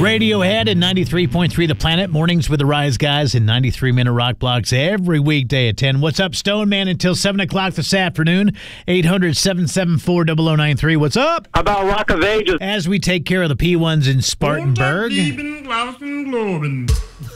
Radiohead and 93.3 The Planet. Mornings with the Rise Guys and 93-minute rock blocks every weekday at 10. What's up, Stone Man? Until 7 o'clock this afternoon. 800-774-0093. What's up? How about Rock of Ages? As we take care of the P1s in Spartanburg.